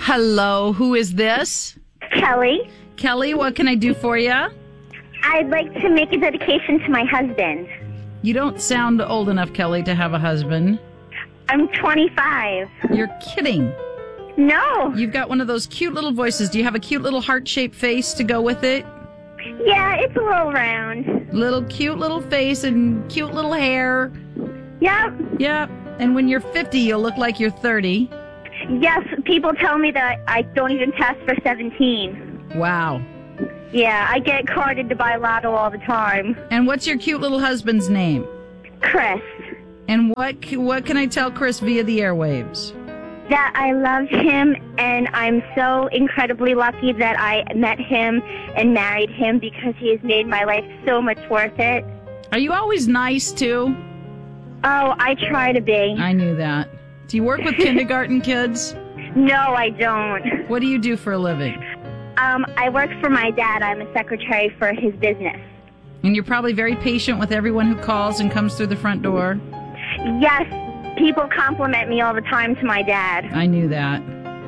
Hello, who is this? Kelly. Kelly, what can I do for you? I'd like to make a dedication to my husband. You don't sound old enough, Kelly, to have a husband. I'm 25. You're kidding. No. You've got one of those cute little voices. Do you have a cute little heart-shaped face to go with it? Yeah, it's a little round. Little cute little face and cute little hair. Yep. Yep. And when you're 50, you'll look like you're 30. Yes, people tell me that I don't even test for 17. Wow. Yeah, I get carded to buy lotto all the time. And what's your cute little husband's name? Chris. And what can I tell Chris via the airwaves? That I love him, and I'm so incredibly lucky that I met him and married him because he has made my life so much worth it. Are you always nice, too? Oh, I try to be. I knew that. Do you work with kindergarten kids? No, I don't. What do you do for a living? I work for my dad. I'm a secretary for his business. And you're probably very patient with everyone who calls and comes through the front door? Yes, people compliment me all the time to my dad. I knew that.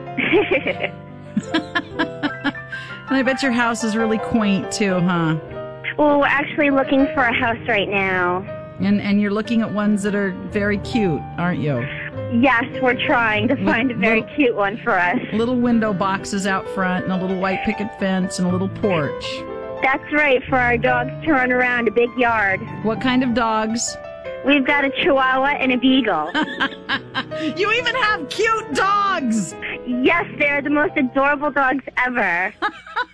And I bet your house is really quaint, too, huh? Well, we're actually looking for a house right now. And you're looking at ones that are very cute, aren't you? Yes, we're trying to find a very Little- cute one for us. Little window boxes out front and a little white picket fence and a little porch. That's right, for our dogs to run around a big yard. What kind of dogs? We've got a Chihuahua and a Beagle. You even have cute dogs! Yes, they're the most adorable dogs ever.